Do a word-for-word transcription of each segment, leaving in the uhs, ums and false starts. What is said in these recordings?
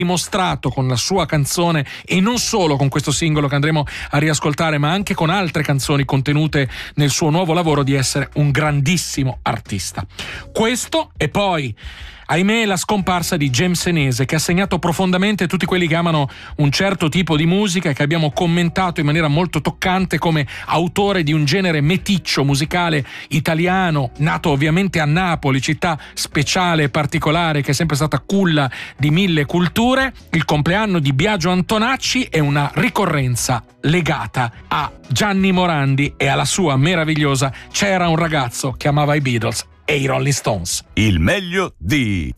dimostrato con la sua canzone, e non solo con questo singolo che andremo a riascoltare, ma anche con altre canzoni contenute nel suo nuovo lavoro, di essere un grandissimo artista. Questo, e poi ahimè la scomparsa di James Senese, che ha segnato profondamente tutti quelli che amano un certo tipo di musica e che abbiamo commentato in maniera molto toccante come autore di un genere meticcio musicale italiano, nato ovviamente a Napoli, città speciale e particolare che è sempre stata culla di mille culture. Il compleanno di Biagio Antonacci è una ricorrenza legata a Gianni Morandi e alla sua meravigliosa C'era un ragazzo che amava i Beatles e i Rolling Stones. Il meglio di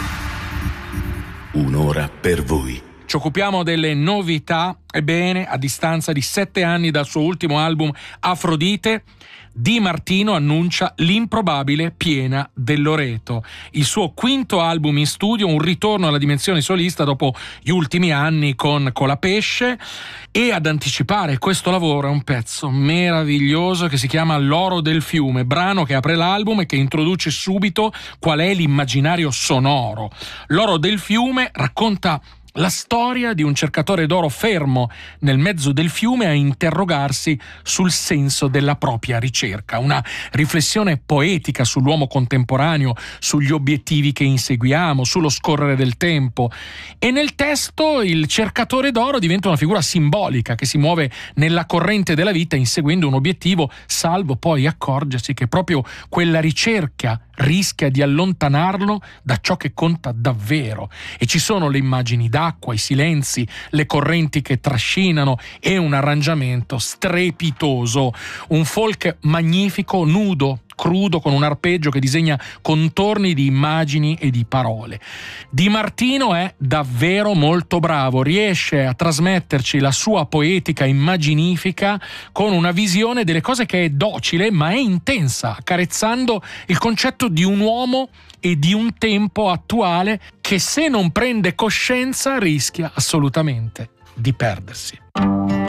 Un'ora per voi. Ci occupiamo delle novità. Ebbene, a distanza di sette anni dal suo ultimo album Afrodite, Di Martino annuncia l'improbabile Piena del Loreto, il suo quinto album in studio, un ritorno alla dimensione solista dopo gli ultimi anni con Colapesce, e ad anticipare questo lavoro è un pezzo meraviglioso che si chiama L'oro del fiume, brano che apre l'album e che introduce subito qual è l'immaginario sonoro. L'oro del fiume racconta la storia di un cercatore d'oro fermo nel mezzo del fiume a interrogarsi sul senso della propria ricerca, una riflessione poetica sull'uomo contemporaneo, sugli obiettivi che inseguiamo, sullo scorrere del tempo. E nel testo il cercatore d'oro diventa una figura simbolica che si muove nella corrente della vita inseguendo un obiettivo, salvo poi accorgersi che proprio quella ricerca rischia di allontanarlo da ciò che conta davvero. E ci sono le immagini d'acqua, i silenzi, le correnti che trascinano e un arrangiamento strepitoso, un folk magnifico, nudo, crudo, con un arpeggio che disegna contorni di immagini e di parole. Di Martino è davvero molto bravo, riesce a trasmetterci la sua poetica immaginifica con una visione delle cose che è docile ma è intensa, accarezzando il concetto di un uomo e di un tempo attuale che, se non prende coscienza, rischia assolutamente di perdersi.